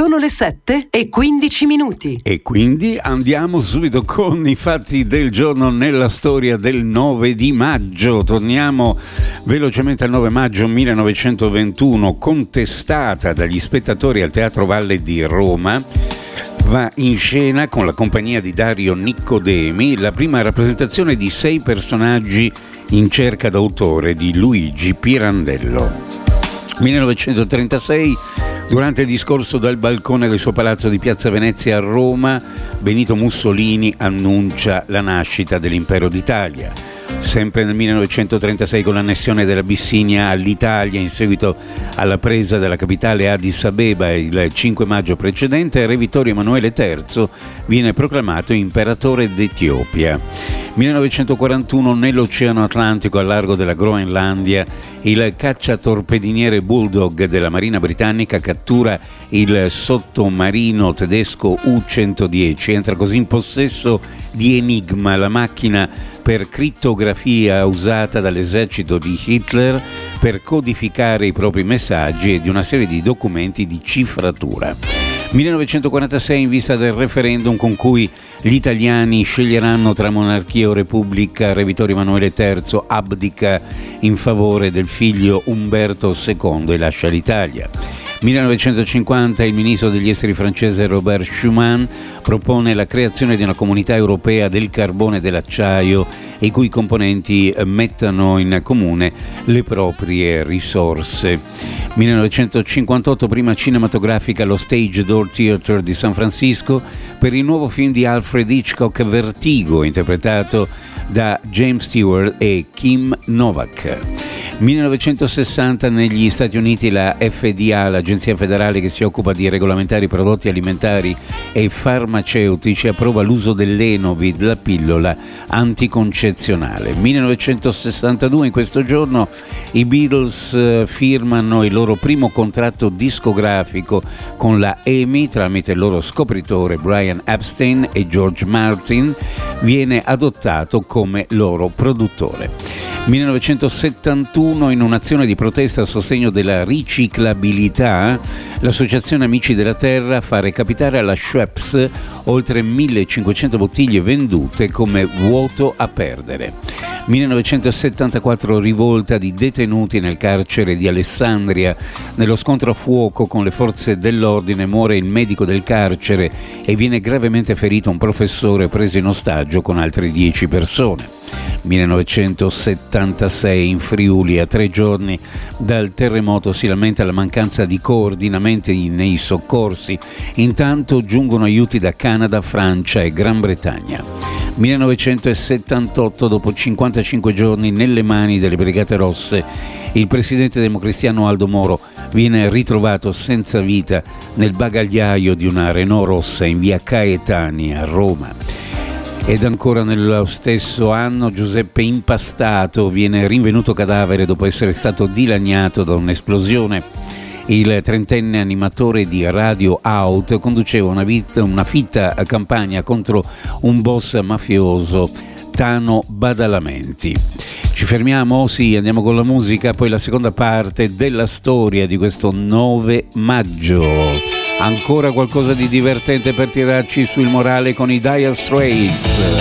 Sono le 7:15. E quindi andiamo subito con i fatti del giorno nella storia del 9 di maggio. Torniamo velocemente al 9 maggio 1921, contestata dagli spettatori al Teatro Valle di Roma. Va in scena con la compagnia di Dario Niccodemi la prima rappresentazione di 6 personaggi in cerca d'autore di Luigi Pirandello. 1936, durante il discorso dal balcone del suo palazzo di Piazza Venezia a Roma, Benito Mussolini annuncia la nascita dell'Impero d'Italia. Sempre nel 1936, con l'annessione dell'Abissinia all'Italia in seguito alla presa della capitale Addis Abeba il 5 maggio precedente, Re Vittorio Emanuele III viene proclamato imperatore d'Etiopia. 1941, nell'Oceano Atlantico al largo della Groenlandia, il cacciatorpediniere Bulldog della Marina Britannica cattura il sottomarino tedesco U-110. Entra così in possesso di Enigma, la macchina per crittografia usata dall'esercito di Hitler per codificare i propri messaggi e di una serie di documenti di cifratura. 1946, in vista del referendum con cui gli italiani sceglieranno tra monarchia o repubblica, Re Vittorio Emanuele III abdica in favore del figlio Umberto II e lascia l'Italia. 1950, il ministro degli esteri francese Robert Schuman propone la creazione di una comunità europea del carbone e dell'acciaio i cui componenti mettano in comune le proprie risorse. 1958, prima cinematografica allo Stage Door Theatre di San Francisco per il nuovo film di Alfred Hitchcock Vertigo, interpretato da James Stewart e Kim Novak. 1960, negli Stati Uniti, la FDA, l'agenzia federale che si occupa di regolamentare i prodotti alimentari e farmaceutici, approva l'uso dell'Enovid, la pillola anticoncezionale. 1962, in questo giorno, i Beatles firmano il loro primo contratto discografico con la EMI tramite il loro scopritore Brian Epstein, e George Martin viene adottato come loro produttore. 1971, in un'azione di protesta a sostegno della riciclabilità, l'Associazione Amici della Terra fa recapitare alla Schweppes oltre 1500 bottiglie vendute come vuoto a perdere. 1974, rivolta di detenuti nel carcere di Alessandria. Nello scontro a fuoco con le forze dell'ordine muore il medico del carcere e viene gravemente ferito un professore preso in ostaggio con altre 10 persone. 1976, in Friuli, a 3 giorni dal terremoto, si lamenta la mancanza di coordinamento nei soccorsi. Intanto giungono aiuti da Canada, Francia e Gran Bretagna. 1978, dopo 55 giorni nelle mani delle Brigate Rosse, il presidente democristiano Aldo Moro viene ritrovato senza vita nel bagagliaio di una Renault rossa in via Caetani a Roma. Ed ancora nello stesso anno, Giuseppe Impastato viene rinvenuto cadavere dopo essere stato dilaniato da un'esplosione. Il trentenne animatore di Radio Out conduceva una fitta campagna contro un boss mafioso, Tano Badalamenti. Ci fermiamo? Sì, andiamo con la musica, poi la seconda parte della storia di questo 9 maggio. Ancora qualcosa di divertente per tirarci sul morale con i Dire Straits.